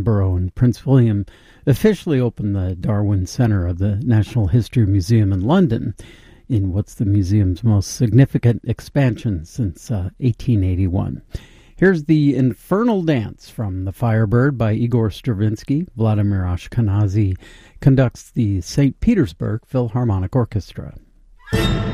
Edinburgh and Prince William officially opened the Darwin Centre of the National History Museum in London in what's the museum's most significant expansion since 1881. Here's the Infernal Dance from The Firebird by Igor Stravinsky. Vladimir Ashkenazy conducts the St. Petersburg Philharmonic Orchestra.